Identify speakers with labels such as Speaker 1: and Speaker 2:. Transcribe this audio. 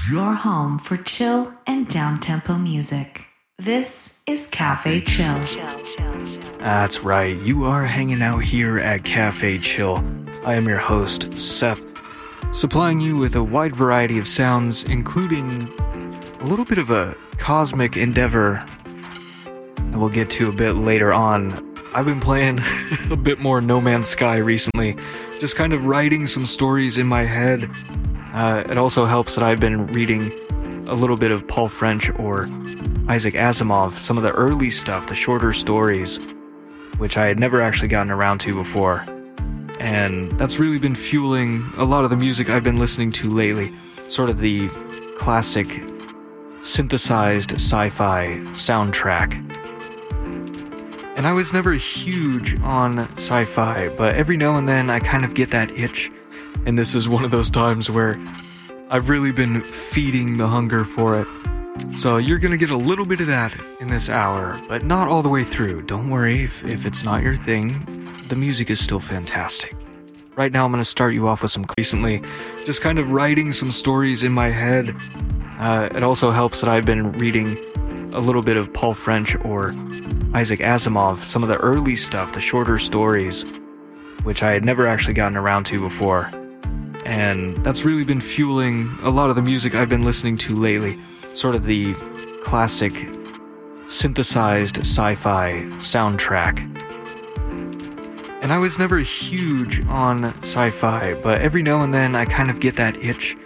Speaker 1: Your home for chill and down-tempo music. This is Cafe Chill.
Speaker 2: That's right, you are hanging out here at Cafe Chill. I am your host, Seth, supplying you with a wide variety of sounds, including a little bit of a cosmic endeavor that we'll get to a bit later on. I've been playing a bit more No Man's Sky recently, just kind of writing some stories in my head. It also helps that I've been reading a little bit of Paul French or Isaac Asimov, some of the early stuff, the shorter stories, which I had never actually gotten around to before. And that's really been fueling a lot of the music I've been listening to lately, sort of the classic synthesized sci-fi soundtrack. And I was never huge on sci-fi, but every now and then I kind of get that itch. And this is one of those times where I've really been feeding the hunger for it. So you're going to get a little bit of that in this hour, but not all the way through. Don't worry if it's not your thing. The music is still fantastic. Right now I'm going to start you off with some recently, just kind of writing some stories in my head. It also helps that I've been reading a little bit of Paul French or Isaac Asimov, some of the early stuff, the shorter stories, which I had never actually gotten around to before. And that's really been fueling a lot of the music I've been listening to lately, sort of the classic synthesized sci-fi soundtrack. And I was never huge on sci-fi, but every now and then I kind of get that itch.